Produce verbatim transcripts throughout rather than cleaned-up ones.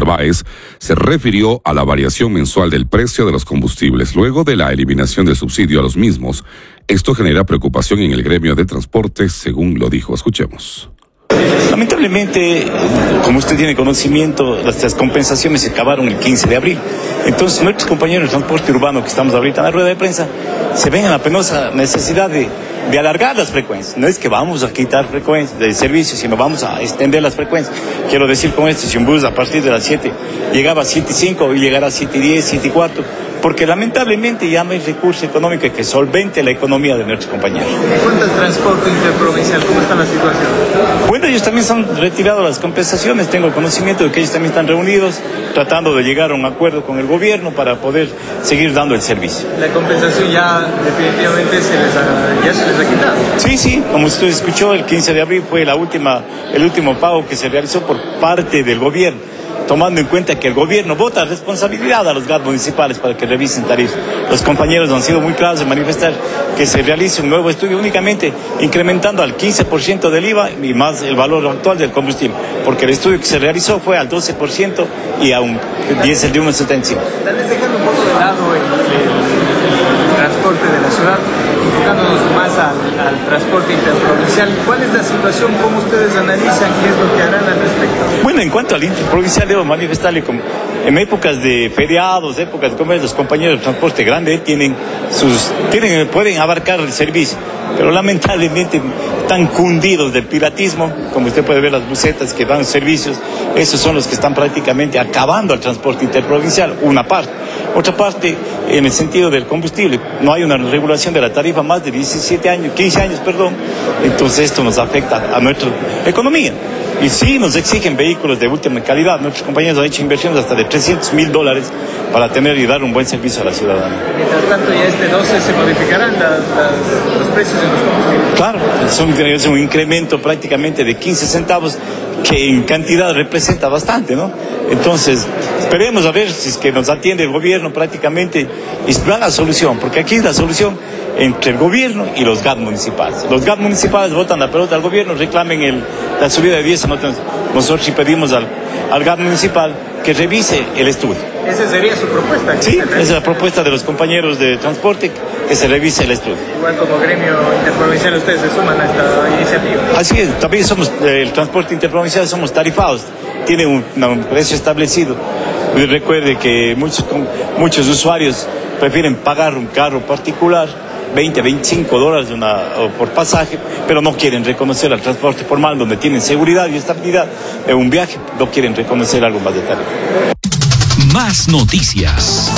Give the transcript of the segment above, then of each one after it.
Báez se refirió a la variación mensual del precio de los combustibles luego de la eliminación del subsidio a los mismos. Esto genera preocupación en el gremio de transporte, según lo dijo. Escuchemos. Lamentablemente, como usted tiene conocimiento, las, las compensaciones se acabaron el quince de abril. Entonces, nuestros compañeros de transporte urbano que estamos ahorita en la rueda de prensa se ven en la penosa necesidad de, de alargar las frecuencias. No es que vamos a quitar frecuencias de servicio, sino vamos a extender las frecuencias. Quiero decir con esto, si un bus a partir de las siete llegaba a siete y cinco, hoy llegará a siete y diez, siete y cuarto, porque lamentablemente ya no hay recurso económico que solvente la economía de nuestros compañeros. En cuanto al transporte interprovincial, ¿cómo está la situación? Bueno, ellos también se han retirado las compensaciones. Tengo conocimiento de que ellos también están reunidos tratando de llegar a un acuerdo con el gobierno para poder seguir dando el servicio. ¿La compensación ya definitivamente se les ha, ya se les ha quitado? Sí, sí, como usted escuchó, el quince de abril fue la última, el último pago que se realizó por parte del gobierno, tomando en cuenta que el gobierno vota responsabilidad a los G A T municipales para que revisen tarifas. Los compañeros han sido muy claros en manifestar que se realice un nuevo estudio únicamente incrementando al quince por ciento del I V A y más el valor actual del combustible, porque el estudio que se realizó fue al doce por ciento y a un diésel de uno setenta y cinco. Tal vez dejando un poco de lado el, el, el transporte de la ciudad, enfocándonos más al, al transporte interprovincial, ¿cuál es la situación? ¿Cómo ustedes analizan? ¿Qué es lo que harán al respecto? Bueno, en cuanto al interprovincial, debo manifestarle como en épocas de feriados, épocas de comer, los compañeros de transporte grande tienen sus, tienen, pueden abarcar el servicio, pero lamentablemente están cundidos del piratismo, como usted puede ver las busetas que dan servicios, esos son los que están prácticamente acabando al transporte interprovincial, una parte. Otra parte, en el sentido del combustible, no hay una regulación de la tarifa más de diecisiete años, quince años, perdón, entonces esto nos afecta a nuestra economía. Y sí, nos exigen vehículos de última calidad. Nuestros compañeros han hecho inversiones hasta de trescientos mil dólares para tener y dar un buen servicio a la ciudadanía. Mientras tanto, ya este doce se modificarán las, las, los precios de los combustibles. Claro, son, es un incremento prácticamente de quince centavos que en cantidad representa bastante, ¿no? Entonces, esperemos a ver si es que nos atiende el gobierno prácticamente y da la solución, porque aquí es la solución entre el gobierno y los G A T municipales. Los G A T municipales votan la pelota al gobierno, reclamen el, la subida de diez, nosotros sí pedimos al, al G A T municipal que revise el estudio. ¿Esa sería su propuesta? Sí, esa es la propuesta de los compañeros de transporte, que se revise el estudio. Igual como gremio interprovincial ustedes se suman a esta iniciativa. Así es, también somos, eh, el transporte interprovincial somos tarifados, tiene un, un precio establecido. Y recuerde que muchos, muchos usuarios prefieren pagar un carro particular, veinte, veinticinco dólares una, por pasaje, pero no quieren reconocer al transporte formal donde tienen seguridad y estabilidad de un viaje, no quieren reconocer algo más de tarifa. Más noticias.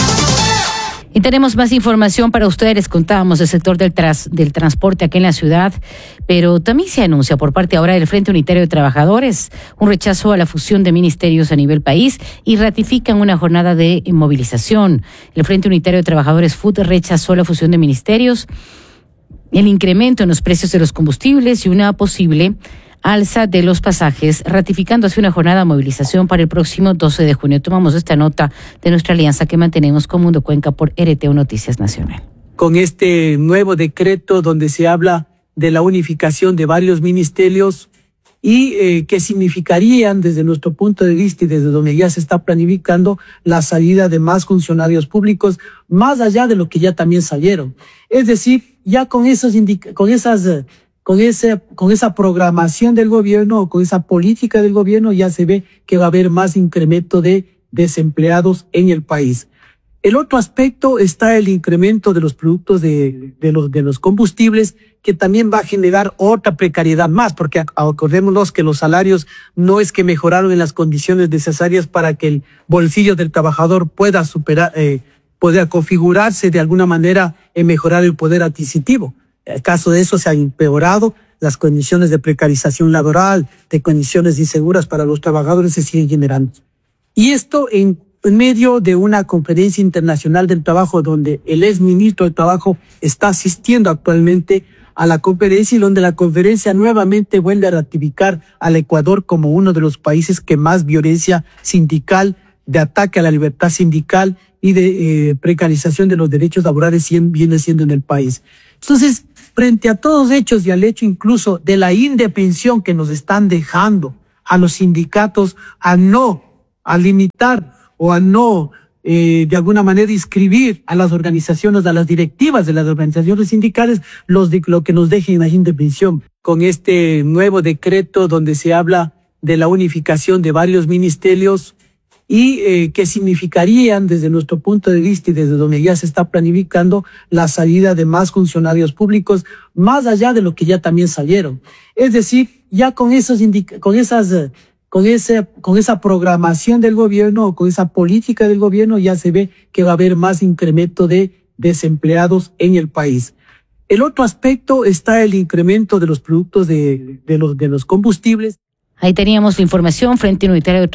Y tenemos más información para ustedes. Les contábamos del sector del, tras, del transporte aquí en la ciudad, pero también se anuncia por parte ahora del Frente Unitario de Trabajadores un rechazo a la fusión de ministerios a nivel país y ratifican una jornada de movilización. El Frente Unitario de Trabajadores F U T rechazó la fusión de ministerios, el incremento en los precios de los combustibles y una posible alza de los pasajes, ratificando así una jornada de movilización para el próximo doce de junio. Tomamos esta nota de nuestra alianza que mantenemos con Mundo Cuenca por R T O Noticias Nacional. Con este nuevo decreto donde se habla de la unificación de varios ministerios y eh, que significarían desde nuestro punto de vista y desde donde ya se está planificando la salida de más funcionarios públicos, más allá de lo que ya también salieron. Es decir, ya con esos indica- con esas eh, Con ese, con esa programación del gobierno o con esa política del gobierno ya se ve que va a haber más incremento de desempleados en el país. El otro aspecto está el incremento de los productos de, de los, de los combustibles, que también va a generar otra precariedad más, porque acordémonos que los salarios no es que mejoraron en las condiciones necesarias para que el bolsillo del trabajador pueda superar, eh, pueda configurarse de alguna manera en mejorar el poder adquisitivo. En caso de eso se han empeorado las condiciones de precarización laboral, de condiciones inseguras para los trabajadores se siguen generando. Y esto en, en medio de una conferencia internacional del trabajo donde el ex ministro de Trabajo está asistiendo actualmente a la conferencia y donde la conferencia nuevamente vuelve a ratificar al Ecuador como uno de los países que más violencia sindical, de ataque a la libertad sindical y de eh, precarización de los derechos laborales viene siendo en el país. Entonces, frente a todos hechos y al hecho incluso de la indefensión que nos están dejando a los sindicatos a no a limitar o a no eh, de alguna manera inscribir a las organizaciones, a las directivas de las organizaciones sindicales, los de, lo que nos dejen en de prisión. Con este nuevo decreto donde se habla de la unificación de varios ministerios y eh, que significarían desde nuestro punto de vista y desde donde ya se está planificando la salida de más funcionarios públicos, más allá de lo que ya también salieron. Es decir, ya con esos indica- con esas eh, con ese con esa programación del gobierno o con esa política del gobierno ya se ve que va a haber más incremento de desempleados en el país. El otro aspecto está el incremento de los productos de de los de los combustibles. Ahí teníamos la información, Frente Unitario de